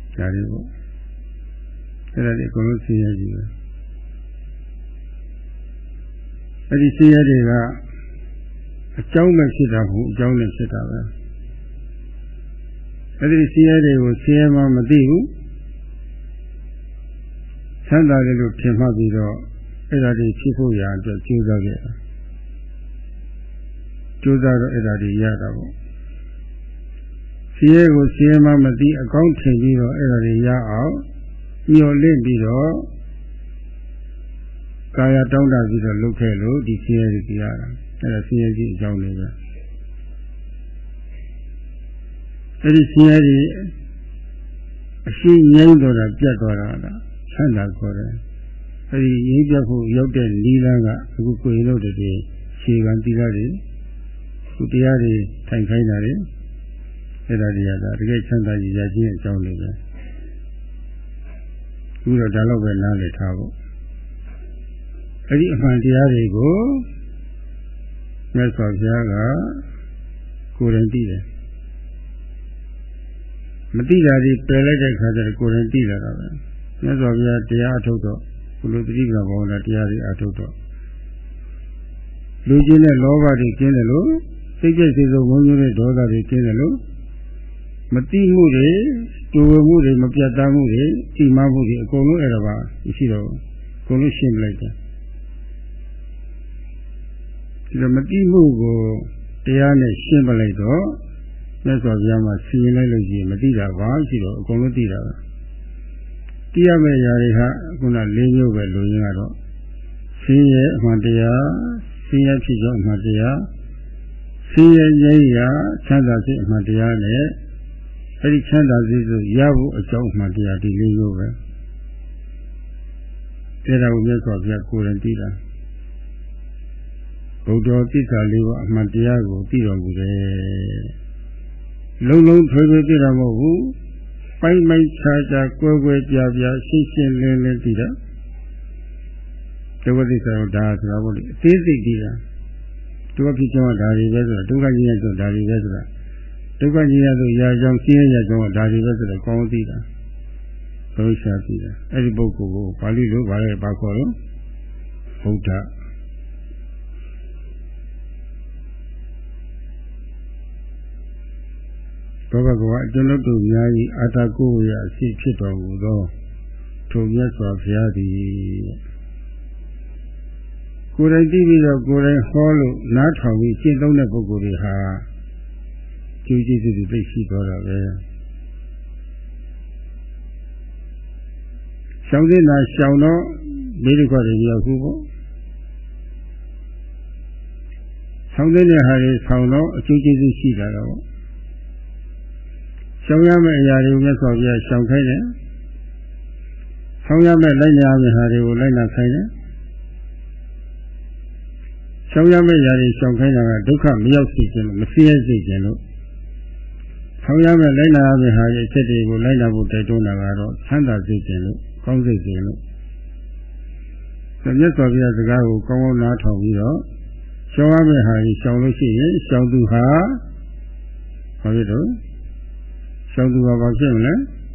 ဒါလေးပေါ့အဲ့ဒါလေးအကုန်လုံးဆင်းရဲကြီးပဲအဲ့ဒီဆင်းရဲတွေကအကြောင်းမဲ့ဖြစ်တာမဟုတ်အကြောင်းနဲ့ဖြစ်တာပဲအဲ့ဒီဆင်းရဲတွေကိုဆင်းရဲမှမသိဘူးချမ်းသာတယ်လို့ထင်မှတ်ပြီးတော့အဲ့ဒါတွေဖြစ်ဖို့ရာအတွက်ကြိုးစားခဲ့တာကြိုးစားတော့အဲ့ဒါတွေရတာပေါ့ဆင်းရဲကိုဆင်းရဲမှမသိအကောင်းထင်ပြီးတော့အဲ့ဒါတွေရအောင်ညှော်လင့်ပြီးတော့ကာယတောင်းတပြီးတော့လုပ်ခဲ့လို့ဒီဆင်းရဲတွေရတာအဲ့ဒါဆင်းရဲကြီးအကြောင်းလေးပဲအဲ့ဒီဆင်းရဲတွေအရှိငြိမ်းတော့တာပြတ်သွားတာလားဆန္ဒခေါ်တယ်အဲ့ဒီရင်းပြဖို့ရောက်တဲ့လီလန်းကအခုကိုရင်တို့တည်းခြေကံတိရတွေသူတရားတွေထိုင်ခိုင်းတာတွေအဲ့ဒါတွေကတကယ်ချမ်းသာရည်ရခြင်းအကြောင်းလေးပဲအခုတော့ဒါတော့ပဲနားလည်ထားဖို့အဲ့ဒီအမှန်တရားတွေကိုမြတ်စွာဘုရားကကိုယ်တိုင်သိတယ်မသိတာဒီပယ်လိုက်တဲ့ခါကျတော့ကိုယ်တိုင်သိလာတာပဲမြတ်စွာဘုရားတရားအထုတ်တော့ဘုလိုတိပ္ပံဘောနာတရားတွေအထုတ်တော့လူချင်းတဲ့လောဘတွေကျင်းတယ်လို့စိတ်ကြိတ်စိတ်ဆိုးဝန်းကျင်တဲ့ဒေါသတွေကျင်းတယ်လို့မတိမှုတွေတူဝမှုတွေမပြတ်သားမှုတွေတိမမှုတွေအကုန်လုံးအဲ့ဒါပါရှိတော့အကုန်လုံးရှင်းပလိုက်တယ်ဒီလိုမတိမှုကိုတရားနဲ့ရှင်းပလိုက်တော့မြတ်စွာဘုရားမှာဆင်းရဲလိုက်လို့ရှိရင်မတိတာပါရှိတော့အကုန်လုံးသိတာပဲတိရမယ့်ຢာတွေဟာခုန၄မျိုးပဲလူရင်းကတော့ဆင်းရဲအမှန်တရားဆင်းရဲဖြစ်ကြောင်းအမှန်တရားဆင်းရဲငြိမ်းရာချမ်းသာခြင်းအမှန်တရားနဲ့အဲ့ဒီချမ်းသာခြင်းဆိုရဖို့အကြောင်းအမှန်တရားဒီ၄မျိုးပဲအဲ့ဒါကိုမြတ်စွာဘုရားကိုယ်တိုင်သိတာဘုဒ္ဓသစ္စာလေးပါအမှန်တရားကိုသိတော်မူတယ်လုံးလုံးထွေထွေသိတာမဟုတ်ဘူးပိုင်းပိုင်းခြားခြားကွဲကွဲပြားပြားရှင်းရှင်းလင်းလင်းသိတာဒုက္ခသစ္စာကိုဒါဆိုတာပေါ့လေအသေးစိတ်သိတာဒုက္ခဖြစ်ကြောင်းဒါတွေပဲဆိုတာဒုက္ခကြီးရဆိုဒါတွေပဲဆိုတာဒုက္ခကြီးရဆိုရာကြောင်းဆင်းရဲရကြောင်းဒါတွေပဲဆိုတော့ကောင်းသိတာသိရှာသိတာအဲ့ဒီပုဂ္ဂိုလ်ကိုပါဠိလိုဘာလဲပါခေါ်တော့ဗုဒ္ဓဘောဂဝါကျွန်ုပ်တို့များ၏အာတကိုရအရှိဖြစ်တော်မူသောထိုမြတ်စွာဘုရားသည်ကိုယ်တိုင်သိပြီးတော့ကိုယ်တိုင်ဟောလို့နားထောင်ပြီးရှင်းသုံးတဲ့ပုဂ္ဂိုလ်တွေဟာကျိုးကျေးဇူးတွေသိရှိတော်တာပဲရှောင်းတဲ့နာရှောင်းတော့ဒီလိုခေါ်တယ်ရောက်ခုပေါ့ဆောင်းတဲ့ဟာတွေဆောင်းတော့အကျိုးကျေးဇူးရှိတာတော့ရှောင်ရမယ့်အရာတွေကိုမြတ်စွာဘုရားရှောင်ခိုင်းတယ်။ရှောင်ရမယ့်လိုက်နာရမယ့်ဟာတွေကိုလိုက်နာခိုင်းတယ်။ရှောင်ရမယ့်အရာတွေရှောင်ခိုင်းတာကဒုက္ခမရောက်စေခြင်းလို့မဆင်းရဲစေခြင်းလို့ရှောင်ရမယ့်လိုက်နာရမယ့်ဟာရဲ့အချက်တွေကိုလိုက်နာဖို့တိုက်တွန်းတာကတော့ချမ်းသာစေခြင်းလို့ကောင်းစေခြင်းလို့မြတ်စွာဘုရားစကားကိုကောင်းကောင်းနားထောင်ပြီးတော့ရှောင်ရမယ့်ဟာကြီးရှောင်လို့ရှိရင်ရှောင်သူဟာဘာဖြစ်တော့ရှောင်သူကဘာဖြစ်မလဲ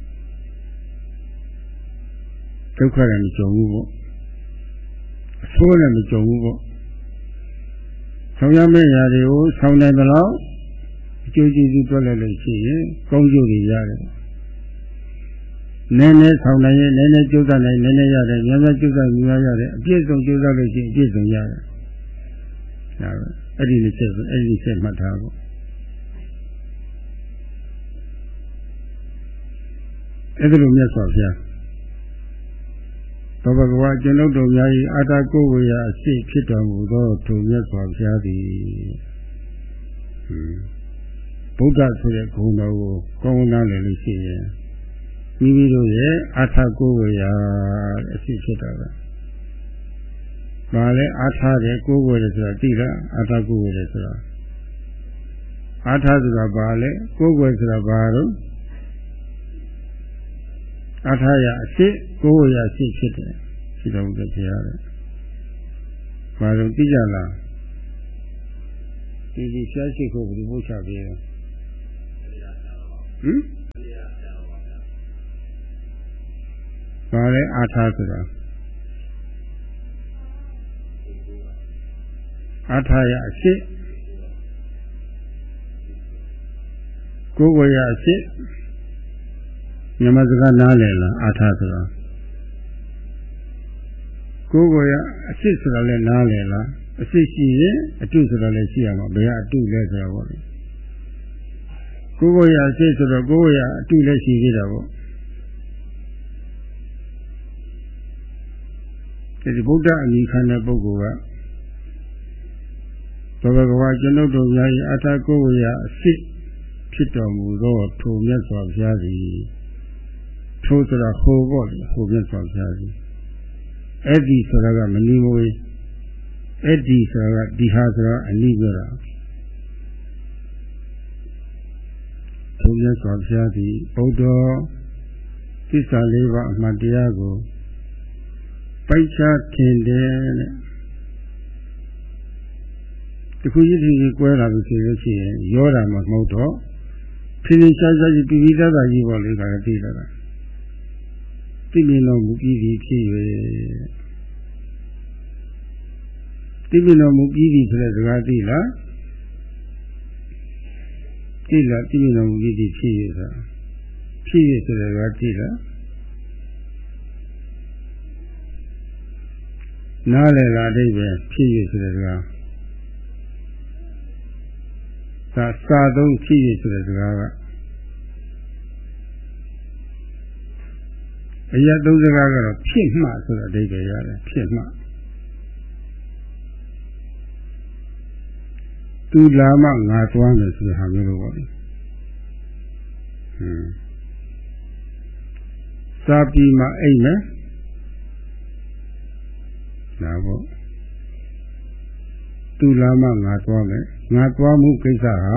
ဒုက္ခနဲ့မကြုံဘူးပေါ့အဆိုးနဲ့မကြုံဘူးပေါ့ဆောင်ရမယ့်ຢာတွေကိုဆောင်နိုင်သလောက်အကျိုးကျေးဇူးတွက်လိုက်လို့ရှိရင်ကောင်းကျိုးတွေရတယ်နည်းနည်းဆောင်နိုင်ရင်နည်းနည်းကျိုးစားနိုင်နည်းနည်းရတယ်များများကျိုးစားများရတယ်အပြည့်စုံကျိုးစားလို့ရှိရင်အပြည့်စုံရတယ်ဒါပဲအဲ့ဒီတစ်ချက်မှတ်ထားဖို့အဲ့ဒါလိုမြတ်စွာဘုရားသောဘဂဝါကျွန်ုပ်တို့များ၏အာတကိုဝေယအရှိဖြစ်တော်မူသောထိုမြတ်စွာဘုရားသည်ဗုဒ္ဓဆိုတဲ့ဂုဏ်တော်ကိုကောင်းကောင်းနားလည်လို့ရှိရင်မိမိတို့ရဲ့အာထကိုဝေယအရှိဖြစ်တာပဲ။ဒါလည်းအာထတဲ့ကိုဝေယဆိုတာသိလားအာထကိုဝေယဆိုတာအာထဆိုတာဘာလဲကိုဝေယဆိုတာဘာလို့အာထရအရှိကိုဝေယအရှိဖြစ်တယ်ရှိတော်မူတဲ့ဘုရားတဲ့။ဘာလို့သိကြလားဒီရှားရှိကိုဘယ်လိုပို့ချပေးလဲဟမ်ဘာလဲအာထာဆိုတာအာထာရအရှိကိုယ်ကိုယ်ရအရှိမြန်မာစကားနားလည်လားအာထာဆိုတာကိုယ်ကိုယ်ရအရှိဆိုတာလည်းနားလည်လားအရှိရှိရင်အတုဆိုတာလည်းရှိရမှာဘယ်ကအတုလဲဆိုတော့ကိုယ်ကိုယ်ရအရှိဆိုတော့ကိုယ်ကိုယ်ရအတုလည်းရှိသေးတာပေါ့ဒီဗုဒ္ဓအမိခံတဲ့ပုဂ္ဂိုလ်ကဘဂဝါကျွန်ုပ်တို့များ၏အထာကိုယ်ကိုယ်ရအရှိဖြစ်တော်မူသောထိုမြတ်စွာဘုရားသည်ထိုဆိုတာဟိုပေါ့လေဟိုမြတ်စွာဘုရားသည်အဲ့ဒီဆိုတာကမနီမွေးအဲ့ဒီဆိုတာကဒီဟာဆိုတာအနိပြောတာထိုမြတ်စွာဘုရားသည်ဘုဒ္ဓသစ္စာလေးပါးအမှန်တရားကိုပိုက်ခြားထင်တယ်တဲ့တခုကြီးကြီးကွဲလာလို့ဆိုလို့ရှိရင်ရောတာမှမဟုတ်တော့ဖြည်းဖြည်းရှားရှားကြီးပြီးပြီးသားသားကြီးပေါ့လေကလည်းသိလာတာသိမြင်တော်မူပြီးပြီဖြစ်၍သိမြင်တော်မူပြီးပြီဆိုတဲ့စကားသိလားသိလားသိမြင်တော်မူပြီးပြီဖြစ်၍ဆိုတာဖြစ်၍ဆိုတဲ့စကားသိလားနားလည်လားအိဗယ်ဖြစ်၍ဆိုတဲ့စကားသာစာသုံးဖြစ်၍ဆိုတဲ့စကားကအရာသုံးစကားကတော့ဖြစ်မှဆိုတဲ့အဓိပ္ပာယ်ရတယ်ဖြစ်မှသူလာမှငါသွားမယ်ဆိုတဲ့ဟာမျိုးလို့ပေါ့လေစာပြီးမှအိမ်မယ်ဒါပေါ့သူလာမှငါသွားမယ်ငါသွားမှုကိစ္စဟာ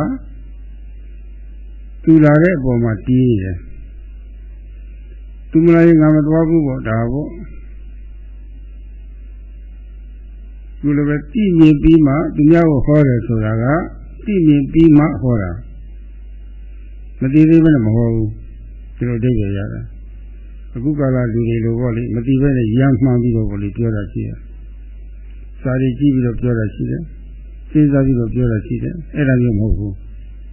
သူလာတဲ့အပေါ်မှာတည်နေတယ်သူမလာရင်ငါမသွားဘူးပေါ့ဒါပေါ့သူလည်းပဲတည်မြင်ပြီးမှသူများကိုဟောတယ်ဆိုတာကတည်မြင်ပြီးမှဟောတာမတည်သေးဘဲနဲ့မဟောဘူးဒီလိုအဓိပ္ပာယ်ရတယ်အခုကာလလူတွေလိုပေါ့လေမတည်ဘဲနဲ့ရမ်းမှန်းပြီးတော့ပေါ့လေပြောတာရှိတယ်စာရီကြည့်ပြီးတော့ပြောတာရှိတယ်စဉ်းစားပြီးတော့ပြောတာရှိတယ်အဲ့ဒါမျိုးမဟုတ်ဘူး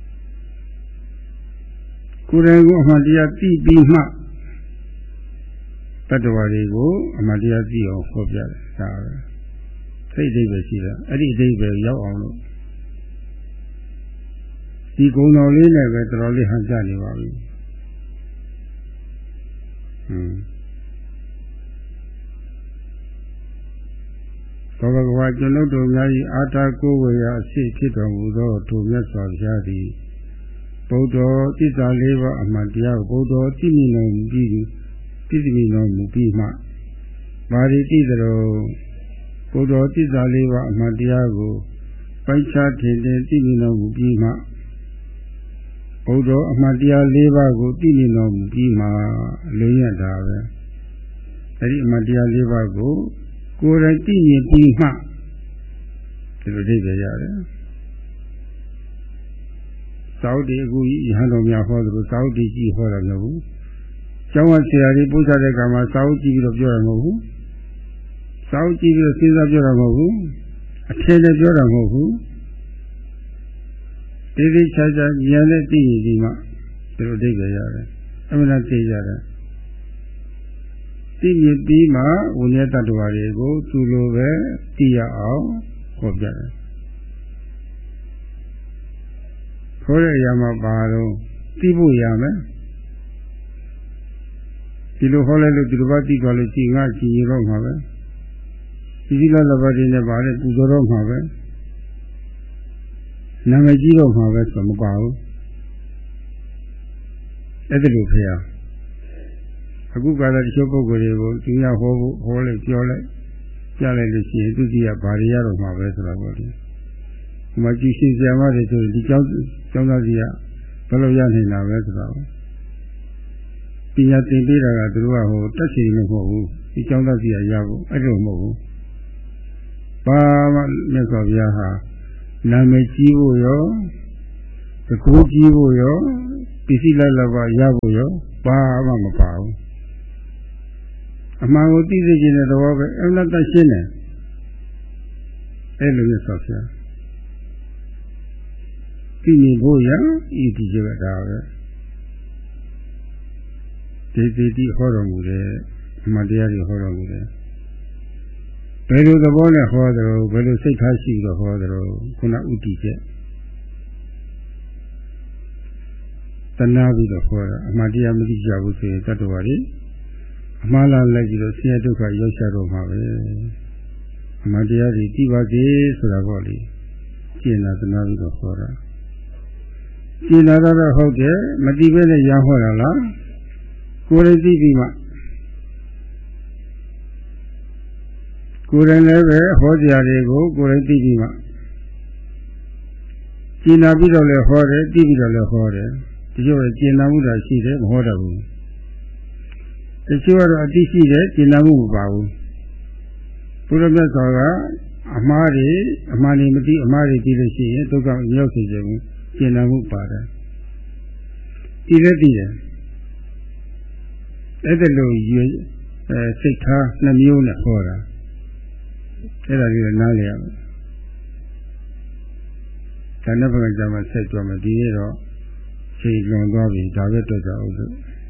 ကိုယ်တိုင်ကအမှန်တရားသိပြီးမှတတ္တဝါတွေကိုအမှန်တရားသိအောင်ဟောပြတယ်ဒါပဲစိတ်အဓိပ္ပာယ်ရှိတာအဲ့ဒီအဓိပ္ပာယ်ရောက်အောင်လို့ဒီကုံတော်လေးနဲ့ပဲတော်တော်လေးဟန်ကြနေပါပြီဘဂဝါကျွန်ုပ်တို့များ၏အာထာကိုယ်ဝေယအရှိဖြစ်တော်မူသောထိုမြတ်စွာဘုရားသည်ဘုဒ္ဓသစ္စာလေးပါးအမှန်တရားကိုဘုဒ္ဓသိမြင်တော်မူပြီးသိမြင်တော်မူပြီးမှမာရီတိတော်ဘုဒ္ဓသစ္စာလေးပါးအမှန်တရားကိုပိုက်ခြားထင်သိမြင်တော်မူပြီးမှဘုဒ္ဓအမှန်တရားလေးပါးကိုသိမြင်တော်မူပြီးမှလေးရတာပဲအဲဒီအမှန်တရားလေးပါးကိုကိုယ်တိုင်သိမြင်ပြီးမှဒီလိုသိကြရတယ်သာဝတိအခုယဟန်တော်များဟောသလိုသာဝတိကြီးဟောတာမဟုတ်ဘူးကျောင်းဝဆရာကြီးပို့ချတဲ့ကံမှာသာဝတိပြီးတော့ပြောတာမဟုတ်ဘူးသာဝတိပြီးတော့စဉ်းစားပြောတာမဟုတ်ဘူးအထင်နဲ့ပြောတာမဟုတ်ဘူးဒီဒီချာချာဉာဏ်နဲ့သိရင်ဒီမှာဒီလိုသိကြရတယ်အမှန်တရားသိကြတယ်သိမြင်ပြီးမှဝိညာဉ်တ attva တွေကိုသူလိုပဲသိရအောင်ဟောပြတယ်ခေါ်တဲ့အရာမှာပါတော့သိဖို့ရမယ်ဒီလိုဟောလိုက်လို့ဒီလိုပါသိသွားလို့ရှိငါကြည်ရတော့မှာပဲဒီဒီလာလပါတိနဲ့ပါလေပူဇော်တော့မှာပဲနာမည်ကြီးတော့မှာပဲဆိုမပါဘူးအဲ့ဒါလိုဖေရအခုကလည်းတချို့ပုဂ္ဂိုလ်တွေကိုသူများဟောဖို့ဟောလိုက်ပြောလိုက်ကြားလိုက်လို့ရှိရင်သူကြီးကဘာတွေရတော့မှာပဲဆိုတာပေါ့လေဒီမှာကြည်ရှင်ဆရာမတွေဆိုရင်ဒီကျောင်းသားကြီးကဘယ်လိုရနိုင်တာပဲဆိုတာပေါ့ပညာသင်ပေးတာကသူတို့ကဟိုတက်ချင်လို့မဟုတ်ဘူးဒီကျောင်းသားကြီးကရဖို့အဲ့လိုမဟုတ်ဘူးဘာမှမြတ်စွာဘုရားဟာနာမည်ကြီးဖို့ရောတကူကြီးဖို့ရောပစ္စည်းလိုက်လောက်ပါရဖို့ရောဘာမှမပါဘူးအမှန်ကိုသိစေခြင်းတဲ့သဘောပဲအမှန်တရှင်းတယ်အဲ့လိုမျိုးဆောက်ရှာသိမြင်ဖို့ရဤဒီကျတာပဲဒီဟောတော်မူတဲ့အမှန်တရားတွေဟောတော်မူတယ်ဘယ်လိုသဘောနဲ့ဟောတယ်ဘယ်လိုစိတ်ထားရှိတော့ဟောတယ်ခုနဥတီချက်တနာပြီးတော့ဟောတာအမှန်တရားမသိကြဘူးဆိုရင်တတ္တဝါတွေအမှားလားလိုက်ပြီးတော့ဆင်းရဲဒုက္ခရောက်ချတော့မှာပဲအမှန်တရားတွေသိပါစေဆိုတာပေါ့လေကျင့်တာတနာပြီးတော့ဟောတာကျင့်တာတော့ဟုတ်တယ်မသိဘဲနဲ့ရဟောတာလားကိုယ်ရည်သိပြီးမှကိုယ်တိုင်လည်းပဲဟောကြားတွေကိုကိုယ်တိုင်သိပြီးမှကျင့်တာပြီးတော့လည်းဟောတယ်သိပြီးတော့လည်းဟောတယ်ဒီလိုပဲကျင့်တာမှုတာရှိတယ်မဟောတတ်ဘူးတချို့ကတော့အသိရှိတယ်ကျင့်တာမှုမပါဘူးဘုရားမြတ်စွာကအမှားတွေမသိအမှားတွေသိလို့ရှိရင်ဒုက္ခရောက်စေခြင်းကျင့်တာမှုပါတယ်ဒီလည်းသိတယ်အဲ့ဒါလိုစိတ်ထားနှမျိုးနဲ့ဟောတာအဲ့ဒါလေးနားလည်ရမယ်ဒါနဲ့ဘယ်ကကြမှာဆက်ကြမယ်ဒီနေ့တော့ချိန်လွန်သွားပြီဒါပဲတွေ့ကြအောင်လို့